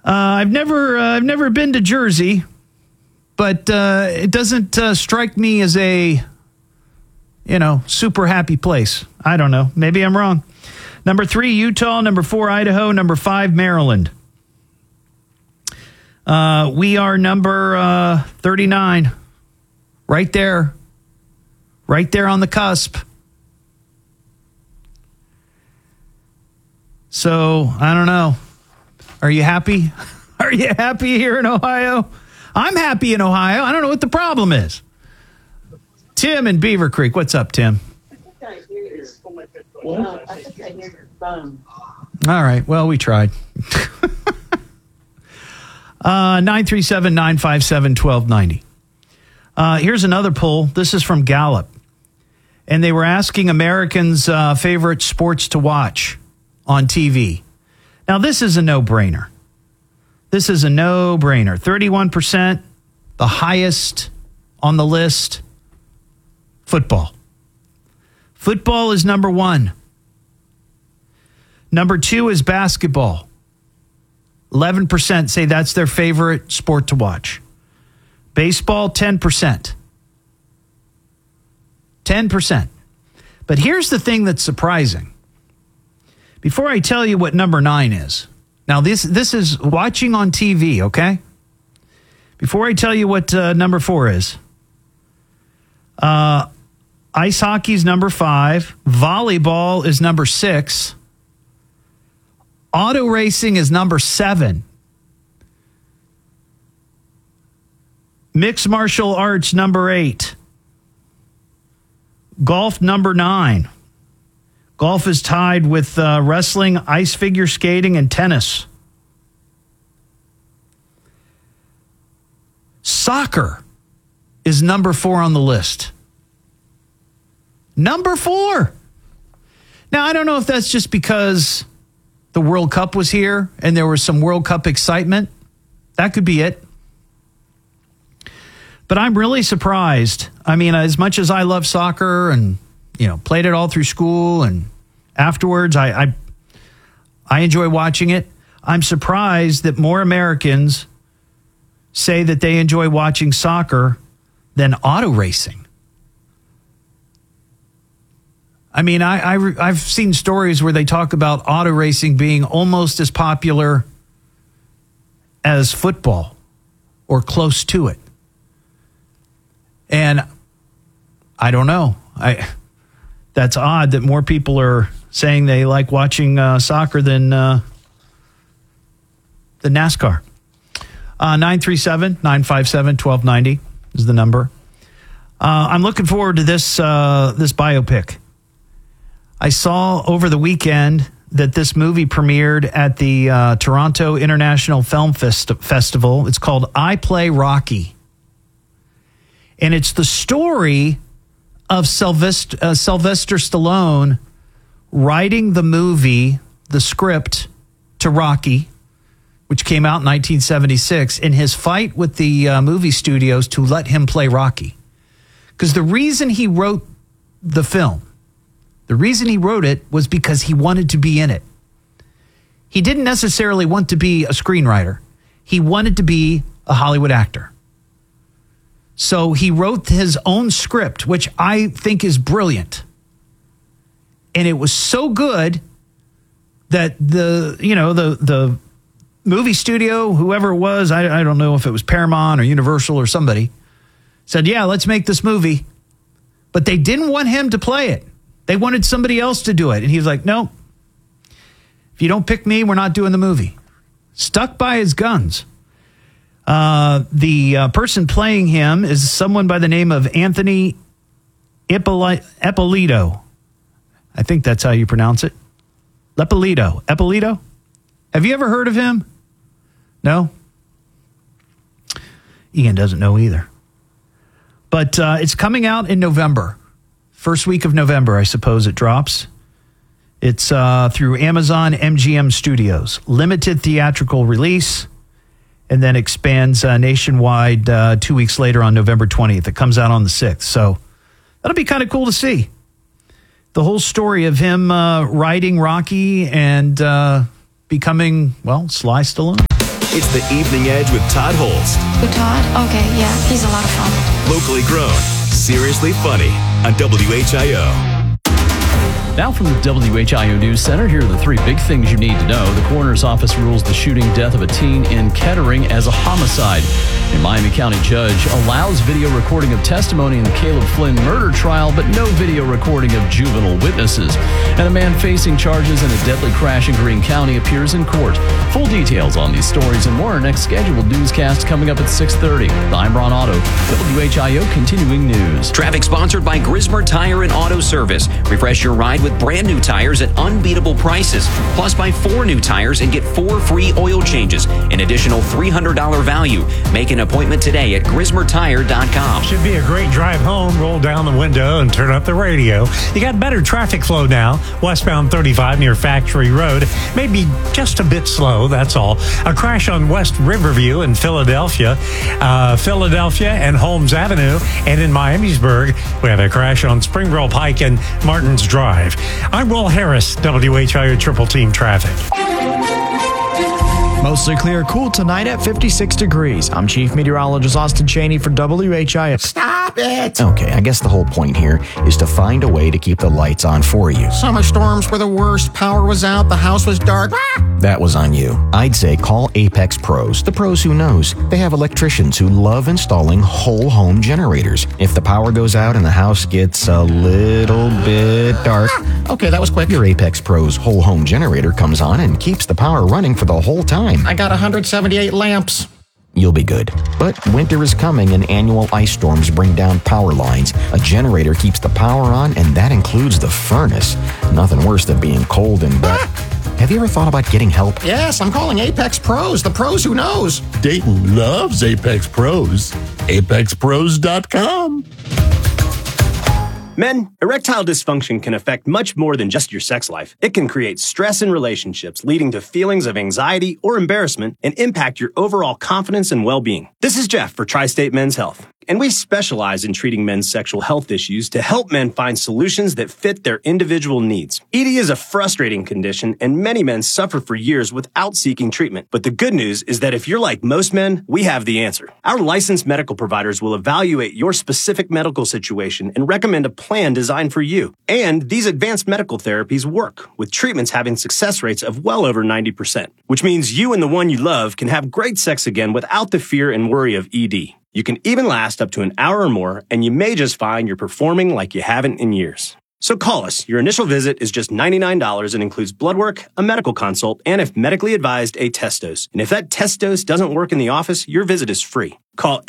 I've never been to Jersey, but it doesn't strike me as a, super happy place. I don't know. Maybe I'm wrong. Number 3, Utah. Number 4, Idaho. Number 5, Maryland. We are number 39. Right there. Right there on the cusp. So, I don't know. Are you happy? Are you happy here in Ohio? I'm happy in Ohio. I don't know what the problem is. Tim in Beaver Creek. What's up, Tim? I think I hear your phone. All right. Well, we tried. 937-957-1290. Here's another poll. This is from Gallup. And they were asking Americans' favorite sports to watch on TV. Now, this is a no-brainer. 31%, the highest on the list, football. Football is number 1. Number 2 is basketball. 11% say that's their favorite sport to watch. Baseball, 10%. 10%. But here's the thing that's surprising. Before I tell you what number 9 is, now this is watching on TV, okay? Before I tell you what number 4 is, ice hockey is number 5, volleyball is number 6, auto racing is number 7, mixed martial arts number 8, golf number 9. Golf is tied with wrestling, ice figure skating, and tennis. Soccer is number 4 on the list. Number 4. Now, I don't know if that's just because the World Cup was here and there was some World Cup excitement. That could be it. But I'm really surprised. I mean, as much as I love soccer and played it all through school and afterwards, I enjoy watching it. I'm surprised that more Americans say that they enjoy watching soccer than auto racing. I mean, I've seen stories where they talk about auto racing being almost as popular as football or close to it. And I don't know. That's odd that more people are saying they like watching soccer than NASCAR. 937-957-1290 is the number. I'm looking forward to this biopic. I saw over the weekend that this movie premiered at the Toronto International Film Festival. It's called I Play Rocky. And it's the story of Sylvester Stallone writing the movie, the script to Rocky, which came out in 1976, in his fight with the movie studios to let him play Rocky. Because the reason he wrote the film, the reason he wrote it was because he wanted to be in it. He didn't necessarily want to be a screenwriter. He wanted to be a Hollywood actor. So he wrote his own script, which I think is brilliant. And it was so good that the movie studio, whoever it was, I don't know if it was Paramount or Universal or somebody, said, yeah, let's make this movie. But they didn't want him to play it. They wanted somebody else to do it. And he was like, no, if you don't pick me, we're not doing the movie. Stuck by his guns. The person playing him is someone by the name of Anthony Ippolito. I think that's how you pronounce it. Ippolito? Have you ever heard of him? No? Ian doesn't know either. But it's coming out in November. First week of November, I suppose it drops. It's through Amazon MGM Studios. Limited theatrical release. And then expands nationwide 2 weeks later on November 20th. It comes out on the 6th. So that'll be kind of cool to see. The whole story of him writing Rocky and becoming, Sly Stallone. It's The Evening Edge with Todd Holst. With Todd? Okay, yeah, he's a lot of fun. Locally grown, seriously funny on WHIO. Now from the WHIO News Center, here are the three big things you need to know. The coroner's office rules the shooting death of a teen in Kettering as a homicide. A Miami County judge allows video recording of testimony in the Caleb Flynn murder trial, but no video recording of juvenile witnesses. And a man facing charges in a deadly crash in Greene County appears in court. Full details on these stories and more are next scheduled newscast coming up at 6:30. I'm Ron Otto, WHIO Continuing News. Traffic sponsored by Grismer Tire and Auto Service. Refresh your ride with brand new tires at unbeatable prices. Plus, buy 4 new tires and get 4 free oil changes. An additional $300 value. Make an appointment today at GrismerTire.com. Should be a great drive home. Roll down the window and turn up the radio. You got better traffic flow now. Westbound 35 near Factory Road. Maybe just a bit slow, that's all. A crash on West Riverview in Philadelphia. Philadelphia and Holmes Avenue. And in Miamisburg, we have a crash on Springville Pike and Martins Drive. I'm Will Harris, WHIO Triple Team Traffic. Mostly clear, cool tonight at 56 degrees. I'm Chief Meteorologist Austin Cheney for WHIO. Stop it! Okay, I guess the whole point here is to find a way to keep the lights on for you. Summer storms were the worst. Power was out. The house was dark. That was on you. I'd say call Apex Pros, the pros who knows. They have electricians who love installing whole home generators. If the power goes out and the house gets a little bit dark, okay, that was quick. Your Apex Pros whole home generator comes on and keeps the power running for the whole time. I got 178 lamps. You'll be good. But winter is coming and annual ice storms bring down power lines. A generator keeps the power on, and that includes the furnace. Nothing worse than being cold and wet. Have you ever thought about getting help? Yes, I'm calling Apex Pros, the pros who knows. Dayton loves Apex Pros. ApexPros.com. Men, erectile dysfunction can affect much more than just your sex life. It can create stress in relationships, leading to feelings of anxiety or embarrassment, and impact your overall confidence and well-being. This is Jeff for Tri-State Men's Health, and we specialize in treating men's sexual health issues to help men find solutions that fit their individual needs. ED is a frustrating condition, and many men suffer for years without seeking treatment. But the good news is that if you're like most men, we have the answer. Our licensed medical providers will evaluate your specific medical situation and recommend a plan designed for you. And these advanced medical therapies work, with treatments having success rates of well over 90%, which means you and the one you love can have great sex again without the fear and worry of ED. You can even last up to an hour or more, and you may just find you're performing like you haven't in years. So call us. Your initial visit is just $99 and includes blood work, a medical consult, and if medically advised, a test dose. And if that test dose doesn't work in the office, your visit is free. Call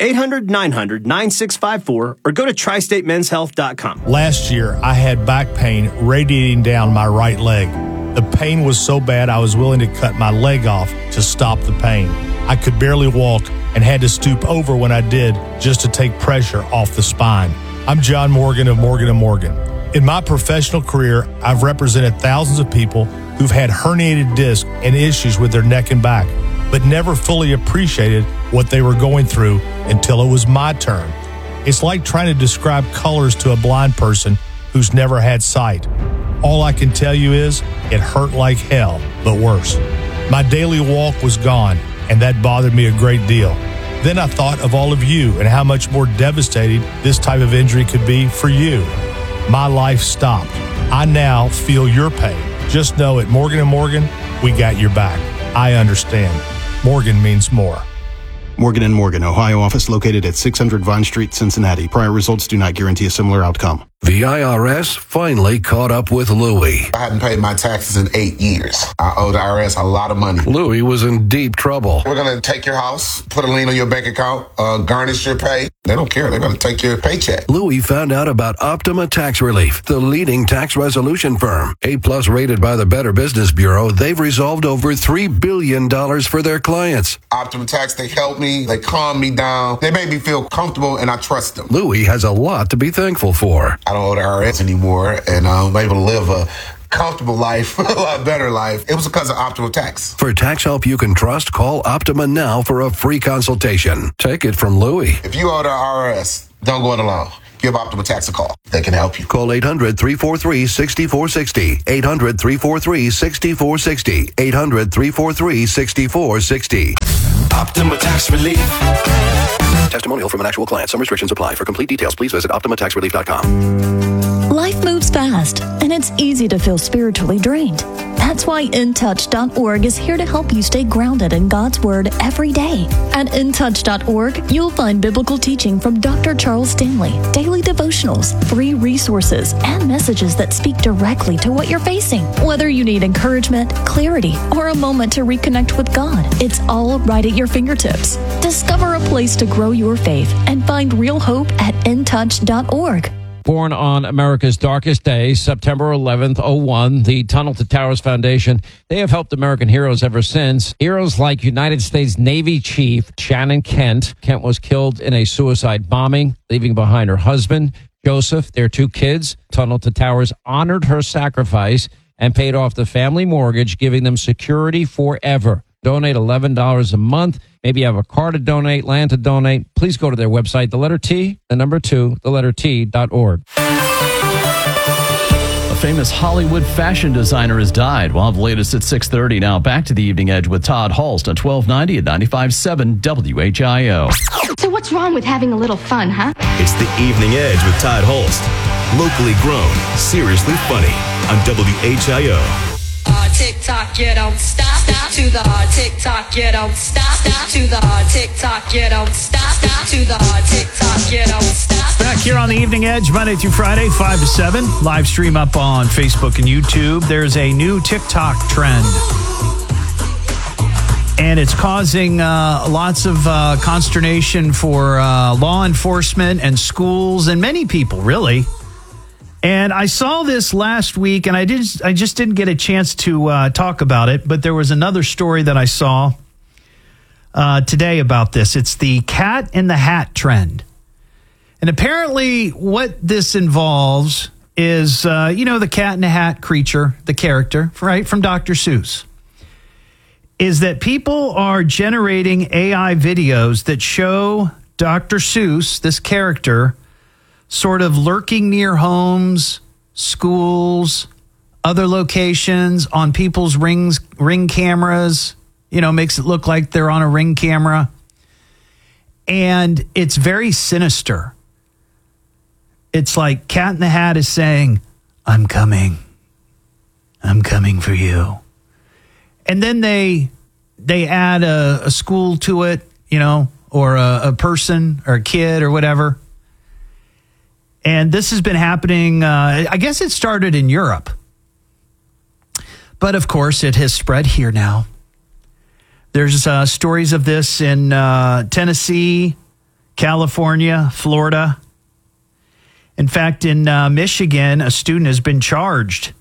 800-900-9654 or go to TriStateMen'sHealth.com. Last year, I had back pain radiating down my right leg. The pain was so bad I was willing to cut my leg off to stop the pain. I could barely walk and had to stoop over when I did just to take pressure off the spine. I'm John Morgan of Morgan & Morgan. In my professional career, I've represented thousands of people who've had herniated discs and issues with their neck and back, but never fully appreciated what they were going through until it was my turn. It's like trying to describe colors to a blind person who's never had sight. All I can tell you is it hurt like hell, but worse. My daily walk was gone, and that bothered me a great deal. Then I thought of all of you and how much more devastating this type of injury could be for you. My life stopped. I now feel your pain. Just know at Morgan & Morgan, we got your back. I understand. Morgan means more. Morgan & Morgan, Ohio office located at 600 Vine Street, Cincinnati. Prior results do not guarantee a similar outcome. The IRS finally caught up with Louie. I hadn't paid my taxes in 8 years. I owe the IRS a lot of money. Louie was in deep trouble. We're going to take your house, put a lien on your bank account, garnish your pay. They don't care. They're going to take your paycheck. Louie found out about Optima Tax Relief, the leading tax resolution firm. A-plus rated by the Better Business Bureau, they've resolved over $3 billion for their clients. Optima Tax, they helped me. They calmed me down. They made me feel comfortable, and I trust them. Louie has a lot to be thankful for. I don't owe the IRS anymore, and I'm able to live a comfortable life, a lot better life. It was because of Optima Tax. For tax help you can trust, call Optima now for a free consultation. Take it from Louie. If you owe the IRS, don't go it alone. Give Optima Tax a call. They can help you. Call 800-343-6460. 800-343-6460. 800-343-6460. Optima Tax Relief. Testimonial from an actual client. Some restrictions apply. For complete details, please visit OptimaTaxRelief.com. Life moves fast, and it's easy to feel spiritually drained. That's why InTouch.org is here to help you stay grounded in God's Word every day. At InTouch.org, you'll find biblical teaching from Dr. Charles Stanley, daily devotionals, free resources, and messages that speak directly to what you're facing. Whether you need encouragement, clarity, or a moment to reconnect with God, it's all right at your fingertips. Discover a place to grow your faith and find real hope at InTouch.org. Born on America's darkest day, September 11th, 01, the Tunnel to Towers Foundation, they have helped American heroes ever since. Heroes like United States Navy Chief Shannon Kent. Kent was killed in a suicide bombing, leaving behind her husband, Joseph, their 2 kids. Tunnel to Towers honored her sacrifice and paid off the family mortgage, giving them security forever. Donate $11 a month. Maybe you have a car to donate, land to donate. Please go to their website, the letter T, the number 2, the letter T.org. A famous Hollywood fashion designer has died. We'll have the latest at 6:30. Now back to the Evening Edge with Todd Hulst on 1290 at 95.7 WHIO. So what's wrong with having a little fun, huh? It's the Evening Edge with Todd Hulst. Locally grown, seriously funny on WHIO. Tick-tock, you don't stop. Stop to the hard tick-tock, you don't stop. Stop to the hard tick-tock, you don't stop. Stop to the hard tick-tock, you don't stop. Back here on the Evening Edge, Monday through Friday, 5 to 7. Live stream up on Facebook and YouTube. There's a new TikTok trend. And it's causing lots of consternation for law enforcement and schools and many people, really. And I saw this last week, and I just didn't get a chance to talk about it, but there was another story that I saw today about this. It's the cat in the hat trend. And apparently what this involves is, the cat in the hat creature, the character, right, from Dr. Seuss, is that people are generating AI videos that show Dr. Seuss, this character, sort of lurking near homes, schools, other locations, on people's ring cameras, makes it look like they're on a ring camera. And it's very sinister. It's like Cat in the Hat is saying, I'm coming for you. And then they add a school to it, or a person or a kid or whatever. And this has been happening, I guess it started in Europe. But, of course, it has spread here now. There's stories of this in Tennessee, California, Florida. In fact, in Michigan, a student has been charged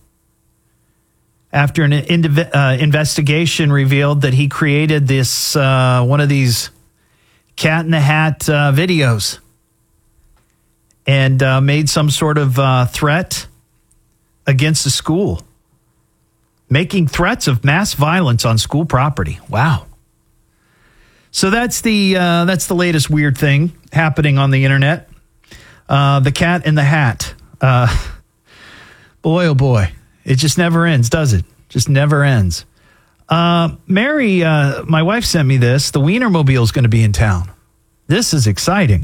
after an investigation revealed that he created this one of these Cat in the Hat videos. And made some sort of threat against the school, making threats of mass violence on school property. Wow! So that's the latest weird thing happening on the internet. The Cat in the Hat. Boy, oh boy, it just never ends, does it? Just never ends. Mary, my wife sent me this. The Wienermobile is going to be in town. This is exciting.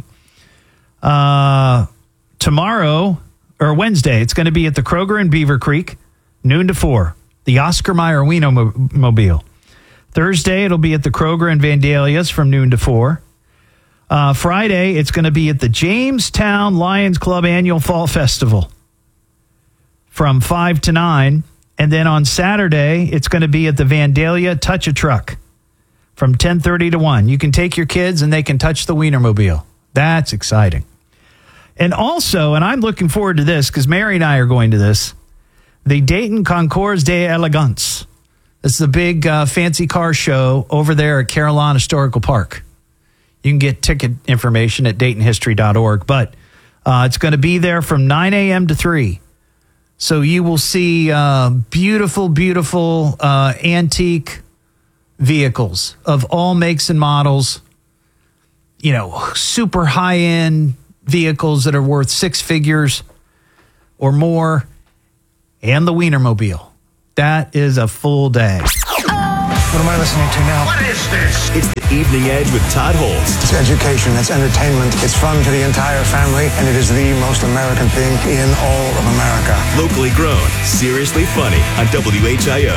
Tomorrow, or Wednesday, it's going to be at the Kroger in Beaver Creek, noon to 4. The Oscar Mayer Wienermobile. Thursday, it'll be at the Kroger in Vandalia's from noon to 4. Friday, it's going to be at the Jamestown Lions Club Annual Fall Festival from 5 to 9. And then on Saturday, it's going to be at the Vandalia Touch a Truck from 10:30 to 1. You can take your kids and they can touch the Wienermobile. That's exciting. And also, and I'm looking forward to this because Mary and I are going to this, the Dayton Concours d'Elegance. It's the big fancy car show over there at Carillon Historical Park. You can get ticket information at DaytonHistory.org, but it's going to be there from 9 a.m. to 3. So you will see beautiful, beautiful antique vehicles of all makes and models, super high-end vehicles that are worth 6 figures or more, and the Wienermobile. That is a full day. What am I listening to now? What is this? It's the Evening Edge with Todd Holst. It's education, it's entertainment, it's fun to the entire family, and it is the most American thing in all of America. Locally grown, seriously funny on WHIO.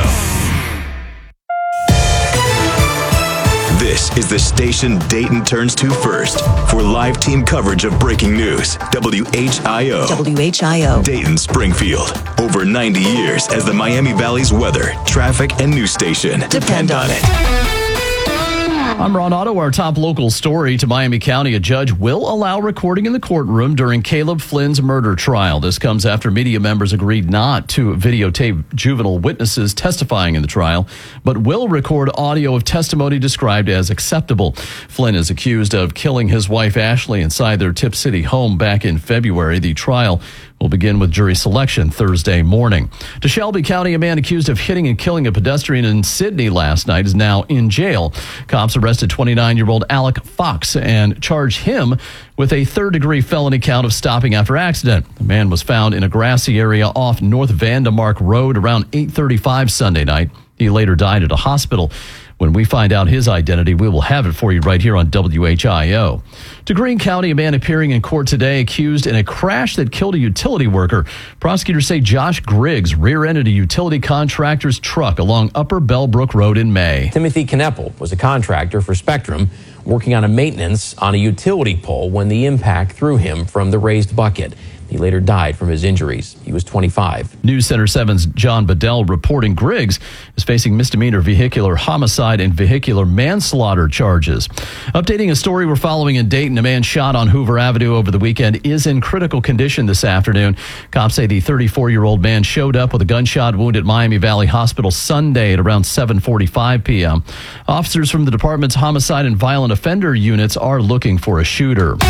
This is the station Dayton turns to first for live team coverage of breaking news. WHIO. WHIO. Dayton, Springfield. Over 90 years as the Miami Valley's weather, traffic, and news station. Depend on it. I'm Ron Otto. Our top local story to Miami County. A judge will allow recording in the courtroom during Caleb Flynn's murder trial. This comes after media members agreed not to videotape juvenile witnesses testifying in the trial, but will record audio of testimony described as acceptable. Flynn is accused of killing his wife Ashley inside their Tip City home back in February. The trial will begin with jury selection Thursday morning. To Shelby County, a man accused of hitting and killing a pedestrian in Sydney last night is now in jail. Cops arrested 29-year-old Alec Fox and charged him with a third-degree felony count of stopping after accident. The man was found in a grassy area off North Vandemark Road around 8:35 Sunday night. He later died at a hospital. When we find out his identity, we will have it for you right here on WHIO. To Greene County, a man appearing in court today accused in a crash that killed a utility worker. Prosecutors say Josh Griggs rear-ended a utility contractor's truck along Upper Bellbrook Road in May. Timothy Kneppel was a contractor for Spectrum working on a maintenance on a utility pole when the impact threw him from the raised bucket. He later died from his injuries. He was 25. News Center 7's John Bedell reporting Griggs is facing misdemeanor vehicular homicide and vehicular manslaughter charges. Updating a story we're following in Dayton, a man shot on Hoover Avenue over the weekend is in critical condition this afternoon. Cops say the 34-year-old man showed up with a gunshot wound at Miami Valley Hospital Sunday at around 7:45 p.m. Officers from the department's homicide and violent offender units are looking for a shooter.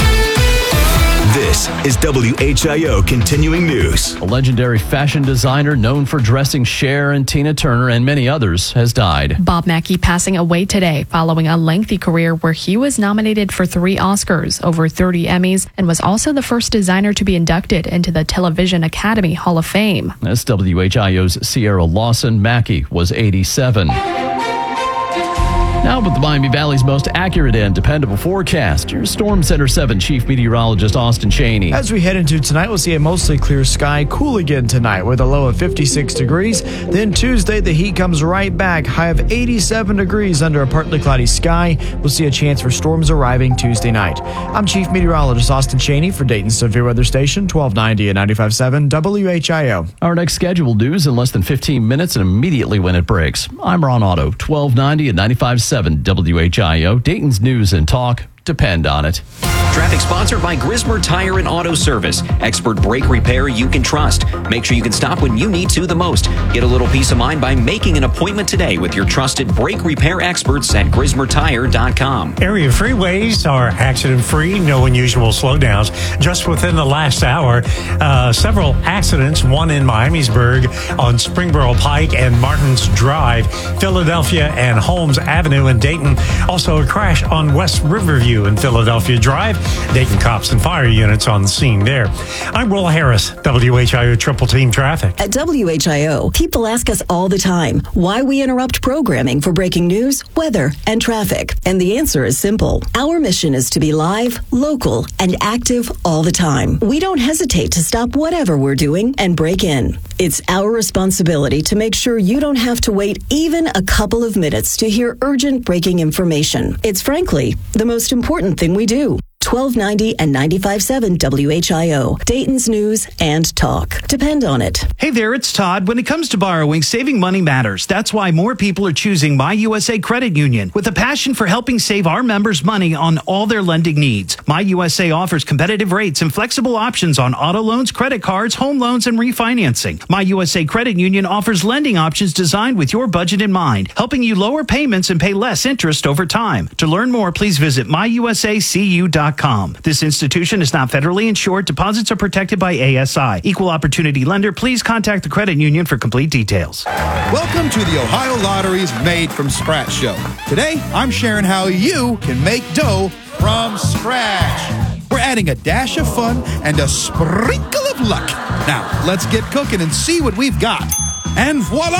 This is WHIO Continuing News. A legendary fashion designer known for dressing Cher and Tina Turner and many others has died. Bob Mackie passing away today following a lengthy career where he was nominated for 3 Oscars, over 30 Emmys, and was also the first designer to be inducted into the Television Academy Hall of Fame. That's WHIO's Sierra Lawson. Mackie was 87. Now with the Miami Valley's most accurate and dependable forecast, your Storm Center 7 Chief Meteorologist Austin Cheney. As we head into tonight, we'll see a mostly clear sky, cool again tonight with a low of 56 degrees. Then Tuesday, the heat comes right back, high of 87 degrees under a partly cloudy sky. We'll see a chance for storms arriving Tuesday night. I'm Chief Meteorologist Austin Cheney for Dayton Severe Weather Station, 1290 and 95.7 WHIO. Our next scheduled news in less than 15 minutes and immediately when it breaks. I'm Ron Otto, 1290 and 95.7 WHIO. Dayton's news and talk depend on it. Traffic sponsored by Grismer Tire and Auto Service. Expert brake repair you can trust. Make sure you can stop when you need to the most. Get a little peace of mind by making an appointment today with your trusted brake repair experts at GrismerTire.com. Area freeways are accident-free, no unusual slowdowns. Just within the last hour, several accidents, one in Miamisburg on Springboro Pike and Martins Drive, Philadelphia and Holmes Avenue in Dayton. Also a crash on West Riverview in Philadelphia Drive. Dayton cops and fire units on the scene there. I'm Will Harris, WHIO Triple Team Traffic. At WHIO, people ask us all the time why we interrupt programming for breaking news, weather, and traffic. And the answer is simple. Our mission is to be live, local, and active all the time. We don't hesitate to stop whatever we're doing and break in. It's our responsibility to make sure you don't have to wait even a couple of minutes to hear urgent breaking information. It's frankly the most important thing we do. 1290 and 95.7 WHIO. Dayton's news and talk. Depend on it. Hey there, it's Todd. When it comes to borrowing, saving money matters. That's why more people are choosing My USA Credit Union. With a passion for helping save our members money on all their lending needs, My USA offers competitive rates and flexible options on auto loans, credit cards, home loans, and refinancing. My USA Credit Union offers lending options designed with your budget in mind, helping you lower payments and pay less interest over time. To learn more, please visit myusacu.com. This institution is not federally insured. Deposits are protected by ASI. Equal opportunity lender. Please contact the credit union for complete details. Welcome to the Ohio Lottery's Made from Scratch show. Today, I'm sharing how you can make dough from scratch. We're adding a dash of fun and a sprinkle of luck. Now, let's get cooking and see what we've got. And voila!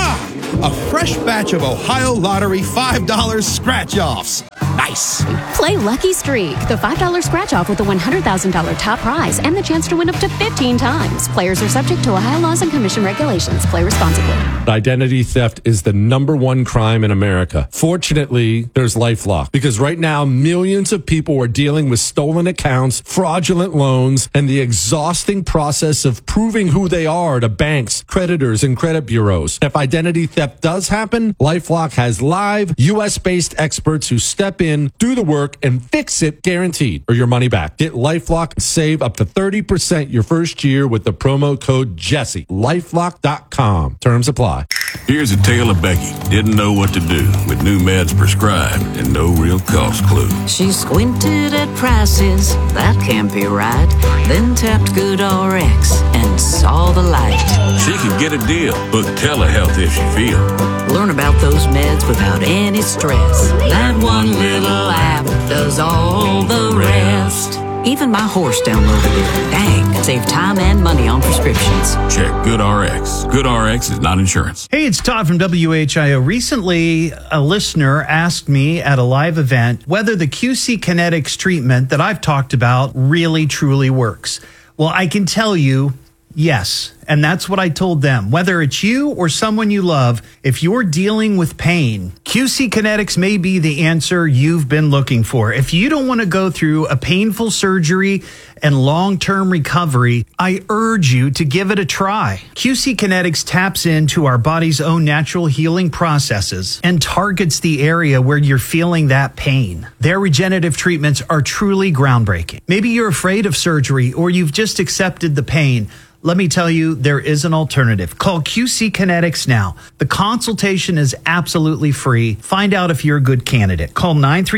a fresh batch of Ohio Lottery $5 scratch-offs. Nice. Play Lucky Streak, the $5 scratch-off with a $100,000 top prize and the chance to win up to 15 times. Players are subject to Ohio laws and commission regulations. Play responsibly. Identity theft is the #1 crime in America. Fortunately, there's LifeLock, because right now millions of people are dealing with stolen accounts, fraudulent loans, and the exhausting process of proving who they are to banks, creditors, and credit bureaus. If identity theft does happen, LifeLock has live US-based experts who step in, do the work, and fix it, guaranteed, or your money back. Get LifeLock and save up to 30% your first year with the promo code Jesse. LifeLock.com. Terms apply. Here's a tale of Becky. Didn't know what to do with new meds prescribed and no real cost clue. She squinted at prices, that can't be right. Then tapped GoodRx and saw the light. She could get a deal. Book telehealth if she feel. Learn about those meds without any stress. That one little app does all the rest. Even my horse downloaded it. Dang, save time and money on prescriptions. Check GoodRx. GoodRx is not insurance. Hey, it's Todd from WHIO. Recently, a listener asked me at a live event whether the QC Kinetics treatment that I've talked about really, truly works. Well, I can tell you, yes. And that's what I told them. Whether it's you or someone you love, if you're dealing with pain, QC Kinetics may be the answer you've been looking for. If you don't want to go through a painful surgery and long-term recovery, I urge you to give it a try. QC Kinetics taps into our body's own natural healing processes and targets the area where you're feeling that pain. Their regenerative treatments are truly groundbreaking. Maybe you're afraid of surgery or you've just accepted the pain. Let me tell you, there is an alternative. Call QC Kinetics now. The consultation is absolutely free. Find out if you're a good candidate. Call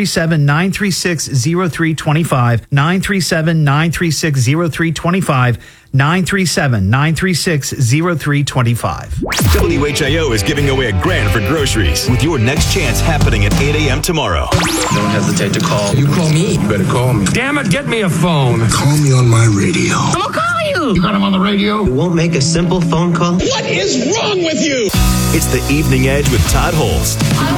937-936-0325, 937-936-0325, 937-936-0325. WHIO is giving away $1,000 for groceries with your next chance happening at 8 a.m. tomorrow. Don't hesitate to call. You call me. You better call me. Damn it, get me a phone. Call me on my radio. I'm gonna call you. You got him on the radio? You won't make a simple phone call? What is wrong with you? It's the Evening Edge with Todd Holst.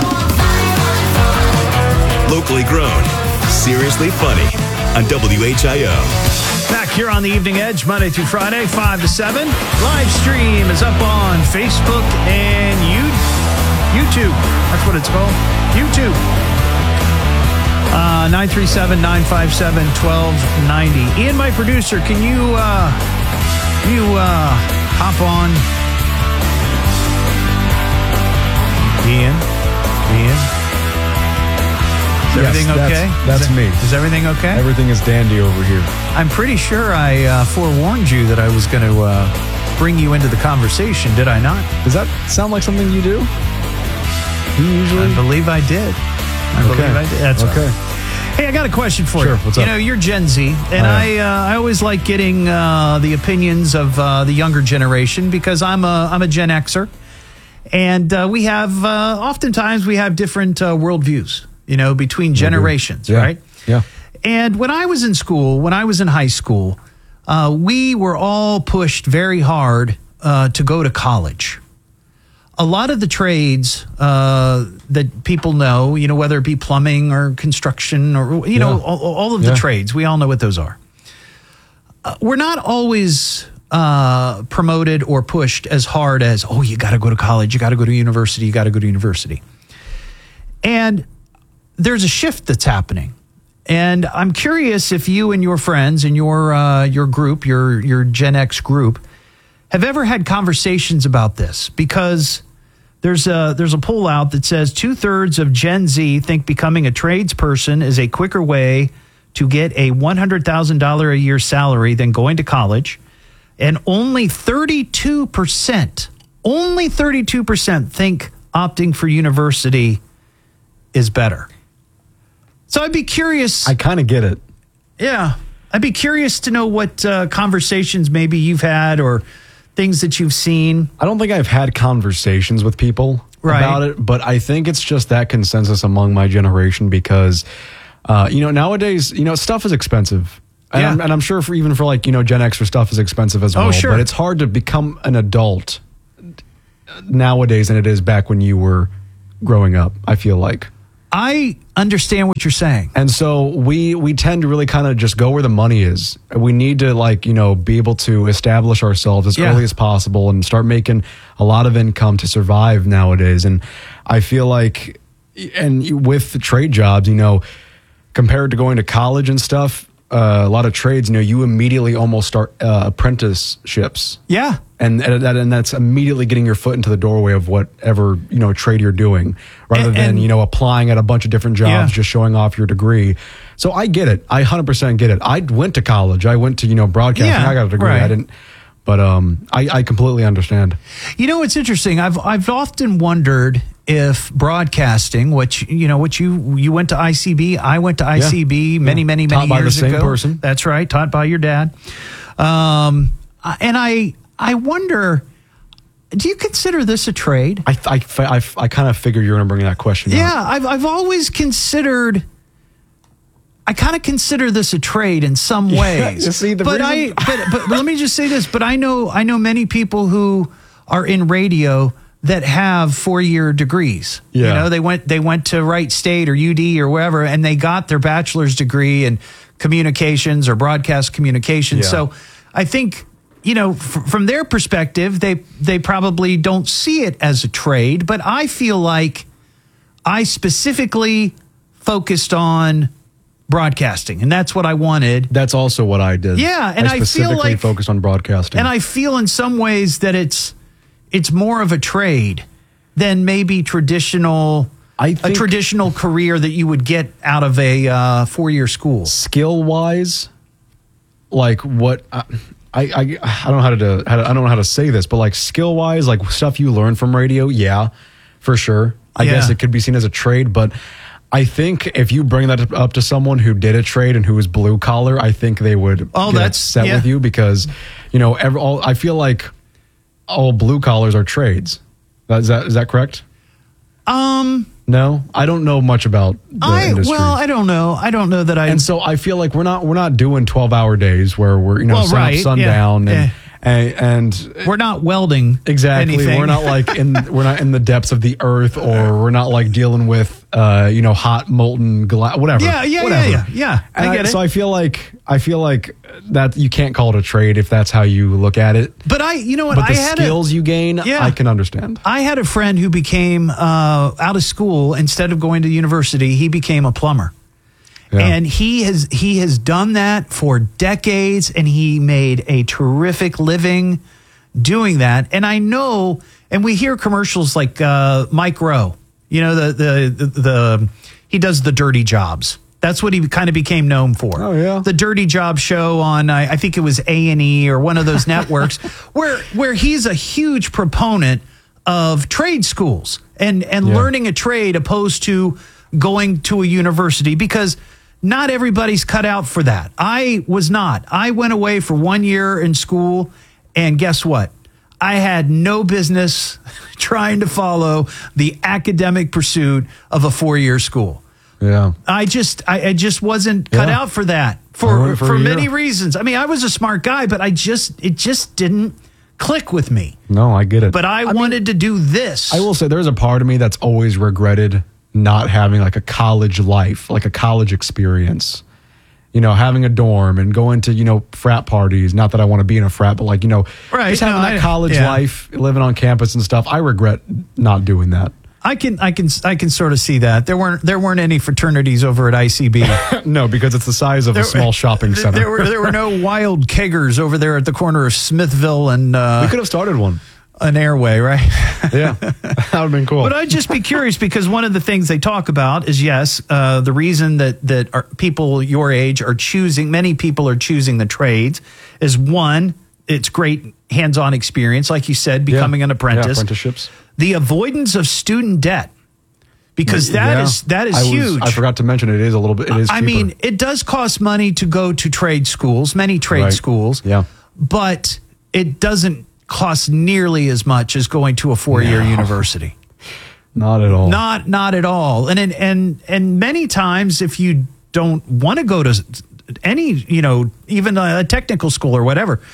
Locally grown, seriously funny on WHIO. Back here on the Evening Edge, Monday through Friday, 5 to 7. Live stream is up on Facebook and YouTube. That's what it's called. YouTube. 937-957-1290. Ian, my producer, can you hop on? Ian? Is everything okay? That's me. Is everything okay? Everything is dandy over here. I'm pretty sure I forewarned you that I was going to bring you into the conversation, did I not? Does that sound like something you do? You usually? I believe I did. That's okay. Right. Hey, I got a question for you. What's up? You know, you're Gen Z, and I always like getting the opinions of the younger generation because I'm a Gen Xer, and we have oftentimes we have different worldviews. You know, between generations, right? Yeah. And when I was in school, when I was in high school, we were all pushed very hard to go to college. A lot of the trades that people know, you know, whether it be plumbing or construction or, you know, all of the trades, we all know what those are. We're not always promoted or pushed as hard as, oh, you got to go to college, you got to go to university, you got to go to university. And there's a shift that's happening. And I'm curious if you and your friends and your group, your Gen X group, have ever had conversations about this, because there's a poll out that says 2/3 of Gen Z think becoming a tradesperson is a quicker way to get a $100,000 a year salary than going to college, and only 32% think opting for university is better. So I'd be curious. I kind of get it. Yeah. I'd be curious to know what conversations maybe you've had or things that you've seen. I don't think I've had conversations with people about it, but I think it's just that consensus among my generation because, you know, nowadays, you know, stuff is expensive. And, I'm sure even for like, you know, Gen X or stuff is expensive as well. Oh, sure. But it's hard to become an adult nowadays than it is back when you were growing up, I feel like. I understand what you're saying. And so we tend to really kind of just go where the money is. We need to be able to establish ourselves as early as possible and start making a lot of income to survive nowadays. And I feel like, and with the trade jobs, compared to going to college and stuff, a lot of trades, you immediately almost start apprenticeships. Yeah. And that's immediately getting your foot into the doorway of whatever, trade you're doing, rather than, applying at a bunch of different jobs, just showing off your degree. So I get it. I 100% get it. I went to college. I went to, broadcasting. Yeah, I got a degree. right. I didn't. But I completely understand. It's interesting. I've often wondered if broadcasting, which you went to ICB, I went to ICB many years ago. Taught by the same person. That's right, taught by your dad. And I wonder, do you consider this a trade? I kind of figured you were going to bring that question up. Yeah, I've always considered. I kind of consider this a trade in some ways. You see, but let me just say this. But I know many people who are in radio that have 4-year degrees. Yeah. They went to Wright State or UD or wherever, and they got their bachelor's degree in communications or broadcast communications. Yeah. So I think, from their perspective, they probably don't see it as a trade. But I feel like I specifically focused on broadcasting, and that's what I wanted. That's also what I did. Yeah, and I specifically feel like focused on broadcasting. And I feel in some ways that it's more of a trade than maybe a traditional career that you would get out of a 4-year school. Skill wise, like what I don't know I don't know how to say this, but like skill wise, like stuff you learn from radio, yeah, for sure. I guess it could be seen as a trade, but I think if you bring that up to someone who did a trade and who was blue collar, I think they would get upset with you because, I feel like all blue collars are trades. Is that correct? No, I don't know much about the industry. Well, I don't know. I don't know that I. And so I feel like we're not doing 12-hour days where we're sun up, sundown, and we're not welding exactly. anything. We're not we're not in the depths of the earth, or we're not like dealing with hot molten glass, whatever. Yeah. I get it. So I feel like that you can't call it a trade if that's how you look at it. But But the skills you gain, I can understand. I had a friend who became out of school, instead of going to university, he became a plumber. Yeah. And he has done that for decades, and he made a terrific living doing that. And I know, and we hear commercials like Mike Rowe, he does the dirty jobs. That's what he kind of became known for. Oh, yeah. The Dirty Job show on, I think it was A&E or one of those networks, where he's a huge proponent of trade schools and learning a trade opposed to going to a university, because not everybody's cut out for that. I was not. I went away for 1 year in school, and guess what? I had no business trying to follow the academic pursuit of a 4-year school. Yeah. I just wasn't cut out for that for many reasons. I mean, I was a smart guy, but it just didn't click with me. No, I get it. But I wanted to do this. I will say there's a part of me that's always regretted not having like a college life, like a college experience. Having a dorm and going to, frat parties. Not that I want to be in a frat, but just having that college life, living on campus and stuff. I regret not doing that. I can sort of see that. There weren't any fraternities over at ICB. No, because it's the size of a small shopping center. There were no wild keggers over there at the corner of Smithville and we could have started one. An airway, right? Yeah, that would have been cool. But I'd just be curious, because one of the things they talk about is, the reason that people your age are choosing, many people are choosing the trades, is one, it's great hands-on experience, like you said, becoming an apprentice. Yeah, apprenticeships. The avoidance of student debt, because that is huge. I forgot to mention it is a little bit. It is cheaper. I mean, it does cost money to go to trade schools, many trade schools. Yeah, but it doesn't cost nearly as much as going to a 4-year university. Not at all. Not at all. And many times, if you don't want to go to any, even a technical school or whatever, sure,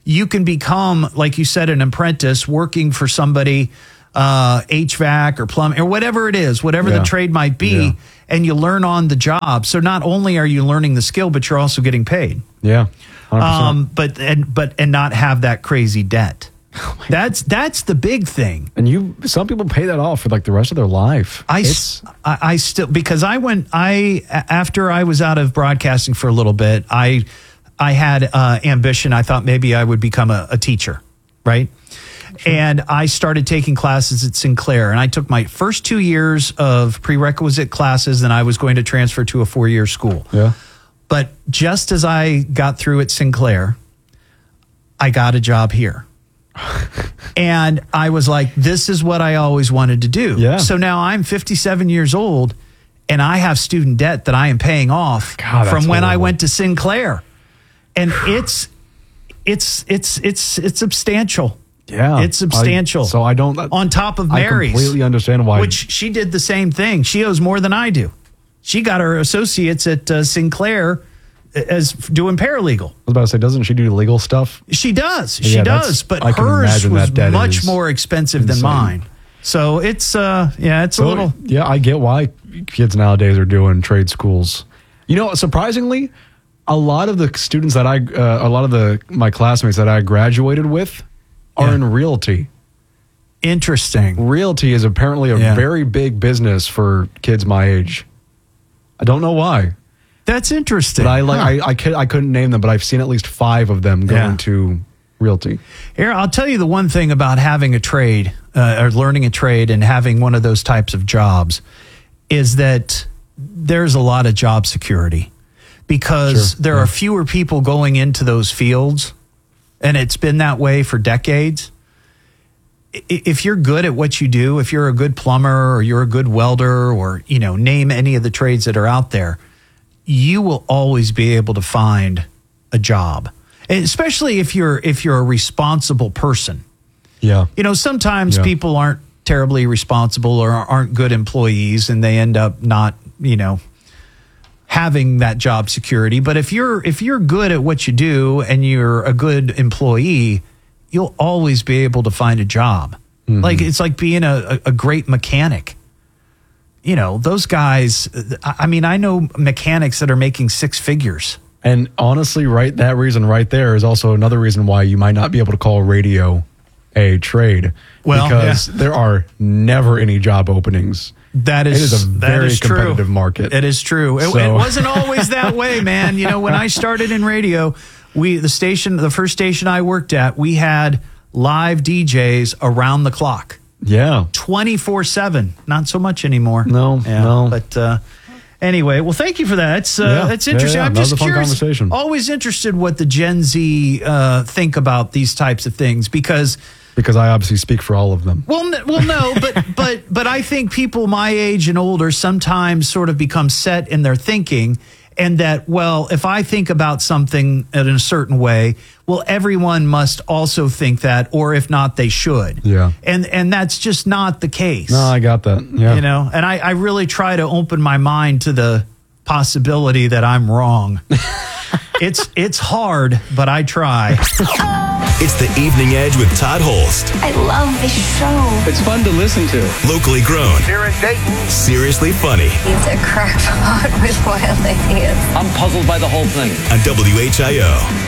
you can become, like you said, an apprentice working for somebody, HVAC or plumbing or whatever it is, whatever the trade might be, and you learn on the job. So not only are you learning the skill, but you're also getting paid. Yeah, 100%. But not have that crazy debt. That's the big thing. And some people pay that off for like the rest of their life. I still, because after I was out of broadcasting for a little bit, I had ambition. I thought maybe I would become a teacher, right? Sure. And I started taking classes at Sinclair, and I took my first 2 years of prerequisite classes, and I was going to transfer to a 4-year school. Yeah. But just as I got through at Sinclair, I got a job here. And I was like, this is what I always wanted to do. Yeah. So now I'm 57 years old, and I have student debt that I am paying off from when I went to Sinclair. And it's substantial. Yeah. It's substantial. So I don't... On top of Mary's. I completely understand why. Which she did the same thing. She owes more than I do. She got her associates at Sinclair as doing paralegal. I was about to say, doesn't she do legal stuff? She does. She does. But hers was much more expensive than mine. So it's, it's a little... Yeah, I get why kids nowadays are doing trade schools. You know, surprisingly, a lot of the students that my classmates that I graduated with are in realty. Interesting. Realty is apparently a very big business for kids my age. I don't know why. That's interesting. But I couldn't name them, but I've seen at least 5 of them going to realty. Here, I'll tell you the one thing about having a trade or learning a trade and having one of those types of jobs is that there's a lot of job security because there are fewer people going into those fields, and it's been that way for decades. If you're good at what you do, if you're a good plumber or you're a good welder or, name any of the trades that are out there, you will always be able to find a job, and especially if you're a responsible person. Yeah. Sometimes people aren't terribly responsible or aren't good employees, and they end up not, having that job security. But if you're good at what you do and you're a good employee, you'll always be able to find a job. Mm-hmm. Like it's like being a great mechanic. Those guys, I know mechanics that are making 6 figures. And honestly, that reason right there is also another reason why you might not be able to call radio a trade. Well, because there are never any job openings. It is a very competitive market. It is true. It wasn't always that way, man. When I started in radio, the first station I worked at, we had live DJs around the clock. Yeah. 24/7. Not so much anymore. No. But anyway, well, thank you for that. That's interesting. I'm just curious. Conversation. Always interested what the Gen Z think about these types of things because I obviously speak for all of them. Well, no, but I think people my age and older sometimes sort of become set in their thinking, and that, if I think about something in a certain way, everyone must also think that, or if not, they should. Yeah. And that's just not the case. No, I got that. Yeah. And I really try to open my mind to the possibility that I'm wrong. It's hard, but I try. It's the Evening Edge with Todd Holst. I love this show. It's fun to listen to. Locally grown. Here in Dayton. Seriously funny. It's a crackpot with wild ideas. I'm puzzled by the whole thing. On WHIO.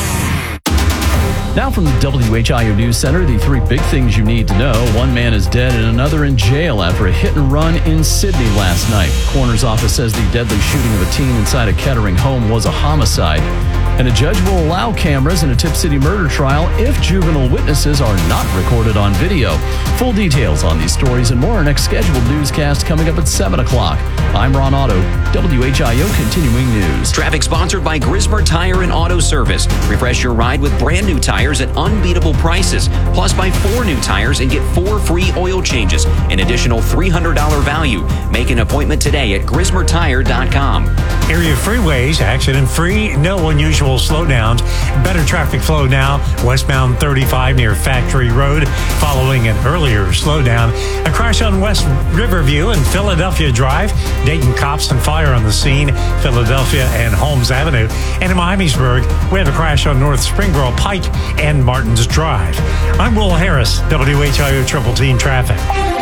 Now from the WHIO News Center, the 3 big things you need to know. 1 man is dead and another in jail after a hit and run in Sydney last night. Coroner's office says the deadly shooting of a teen inside a Kettering home was a homicide. And a judge will allow cameras in a Tip City murder trial if juvenile witnesses are not recorded on video. Full details on these stories and more. Our next scheduled newscast coming up at 7 o'clock. I'm Ron Otto, WHIO Continuing News. Traffic sponsored by Grismer Tire and Auto Service. Refresh your ride with brand new tires at unbeatable prices. Plus, buy 4 new tires and get 4 free oil changes. An additional $300 value. Make an appointment today at GrismerTire.com. Area freeways, accident-free, no unusual slowdowns. Better traffic flow now, westbound 35 near Factory Road, following an earlier slowdown. A crash on West Riverview and Philadelphia Drive. Dayton cops and fire on the scene, Philadelphia and Holmes Avenue. And in Miamisburg, we have a crash on North Springboro Pike and Martins Drive. I'm Will Harris, WHIO Triple Team Traffic.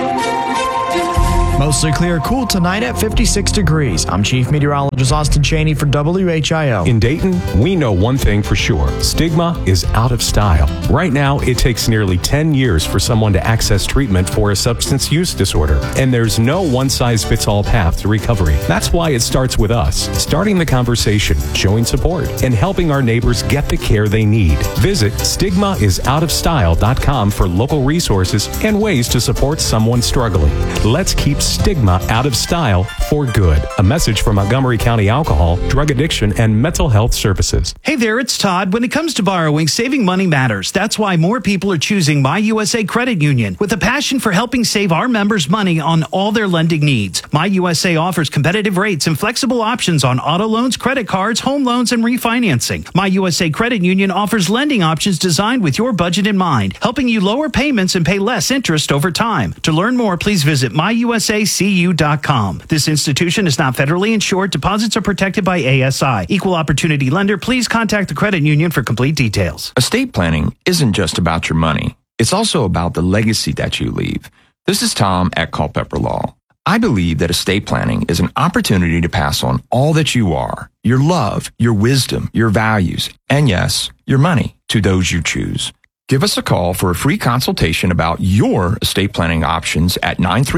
Mostly clear, cool tonight at 56 degrees. I'm Chief Meteorologist Austin Cheney for WHIO. In Dayton, we know one thing for sure. Stigma is out of style. Right now, it takes nearly 10 years for someone to access treatment for a substance use disorder. And there's no one-size-fits-all path to recovery. That's why it starts with us, starting the conversation, showing support, and helping our neighbors get the care they need. Visit stigmaisoutofstyle.com for local resources and ways to support someone struggling. Let's keep stigma out of style for good. A message from Montgomery County Alcohol, Drug Addiction, and Mental Health Services. Hey there, it's Todd. When it comes to borrowing, saving money matters. That's why more people are choosing My USA Credit Union with a passion for helping save our members money on all their lending needs. My USA offers competitive rates and flexible options on auto loans, credit cards, home loans, and refinancing. My USA Credit Union offers lending options designed with your budget in mind, helping you lower payments and pay less interest over time. To learn more, please visit myusacu.com. This institution is not federally insured. Deposits are protected by ASI. Equal opportunity lender. Please contact the credit union for complete details. Estate planning isn't just about your money. It's also about the legacy that you leave. This is Tom at Culpepper Law. I believe that estate planning is an opportunity to pass on all that you are, your love, your wisdom, your values, and yes, your money to those you choose. Give us a call for a free consultation about your estate planning options at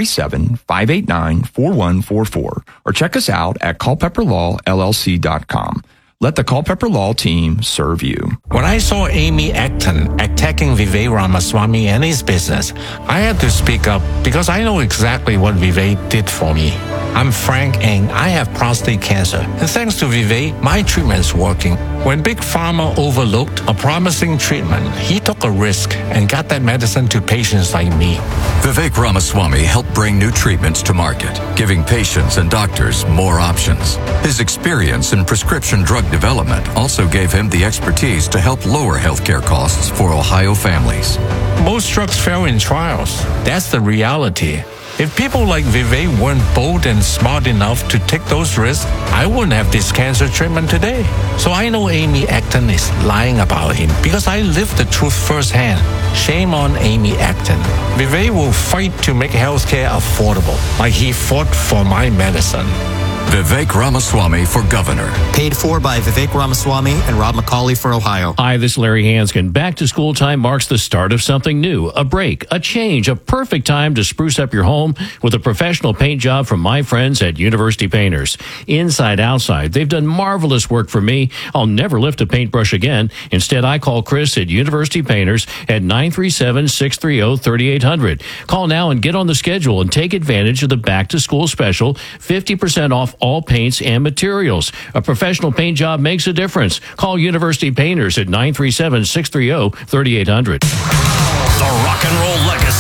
937-589-4144 or check us out at culpepperlawllc.com. Let the Culpepper Law team serve you. When I saw Amy Acton attacking Vivek Ramaswamy and his business, I had to speak up because I know exactly what Vivek did for me. I'm Frank and I have prostate cancer. And thanks to Vivek, my treatment's working. When Big Pharma overlooked a promising treatment, he took a risk and got that medicine to patients like me. Vivek Ramaswamy helped bring new treatments to market, giving patients and doctors more options. His experience in prescription drug development also gave him the expertise to help lower healthcare costs for Ohio families. Most drugs fail in trials. That's the reality. If people like Vivek weren't bold and smart enough to take those risks, I wouldn't have this cancer treatment today. So I know Amy Acton is lying about him because I lived the truth firsthand. Shame on Amy Acton. Vivek will fight to make healthcare affordable, like he fought for my medicine. Vivek Ramaswamy for governor. Paid for by Vivek Ramaswamy and Rob McCauley for Ohio. Hi, this is Larry Hanskin. Back to school time marks the start of something new, a break, a change, a perfect time to spruce up your home with a professional paint job from my friends at University Painters. Inside, outside, they've done marvelous work for me. I'll never lift a paintbrush again. Instead, I call Chris at University Painters at 937-630-3800. Call now and get on the schedule and take advantage of the back to school special, 50% off all paints and materials. A professional paint job makes a difference. Call University Painters at 937-630-3800. The Rock and Roll Legacy